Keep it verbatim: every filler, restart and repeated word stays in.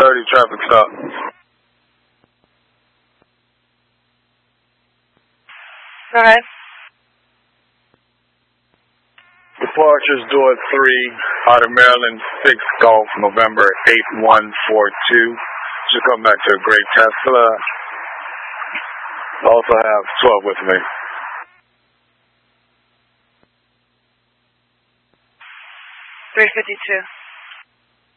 thirty traffic stop. Go ahead. Departures door three, out of Maryland, six Golf, November eight one four two. Should come back to a Great Tesla. Also have twelve with me. three fifty-two.